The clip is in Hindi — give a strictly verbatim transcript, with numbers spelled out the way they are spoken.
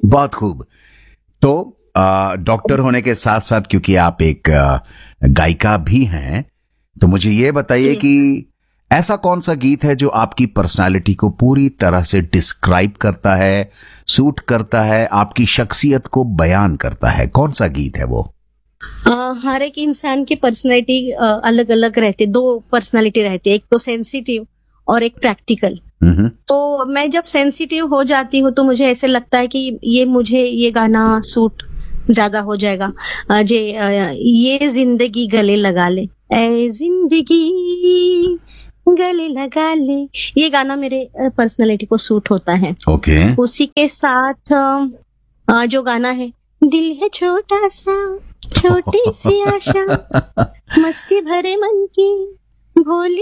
बहुत खूब। तो आ, डॉक्टर होने के साथ साथ क्योंकि आप एक आ, गायिका भी हैं, तो मुझे ये बताइए जी। कि ऐसा कौन सा गीत है जो आपकी पर्सनालिटी को पूरी तरह से डिस्क्राइब करता है, सूट करता है, आपकी शख्सियत को बयान करता है? कौन सा गीत है वो? अ, हर एक इंसान की पर्सनैलिटी अलग अलग रहती है। दो पर्सनैलिटी रहती है, एक तो सेंसिटिव और एक प्रैक्टिकल। हम्म। तो मैं जब सेंसिटिव हो जाती हूँ तो मुझे ऐसे लगता है कि ये मुझे ये गाना सूट ज्यादा हो जाएगा। अ, जे अ, ये जिंदगी गले लगा ले, ए जिंदगी गले लगा ले, ये गाना मेरे पर्सनालिटी को सूट होता है। ओके। उसी के साथ अ, अ, जो गाना है, दिल है छोटा सा, छोटी सी आशा, मस्ती भरे मन की भोली